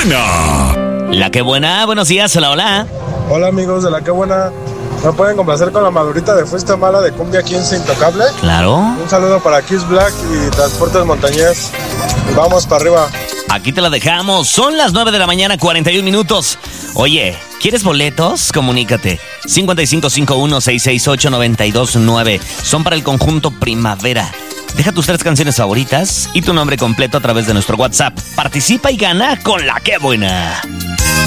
buena! La que buena, buenos días, hola, hola. Hola amigos de La Que Buena. ¿Me pueden complacer con la madurita de Fuiste Mala de Cumbia 15 Intocable? Claro. Un saludo para Kiss Black y Transportes Montañés. Vamos para arriba. Aquí te la dejamos. Son las 9 de la mañana, 41 minutos. Oye, ¿quieres boletos? Comunícate. 5551-668-929. Son para el conjunto Primavera. Deja tus 3 canciones favoritas y tu nombre completo a través de nuestro WhatsApp. Participa y gana con La Que Buena.